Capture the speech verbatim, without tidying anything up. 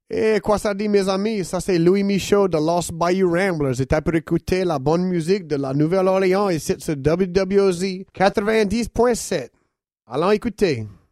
Et quoi ça dit, mes amis? Ça, c'est Louis Michaud de Lost Bayou Ramblers. Et t'as pour écouter la bonne musique de la Nouvelle-Orléans ici sur W W Z quatre-vingt-dix point sept. Allons écouter.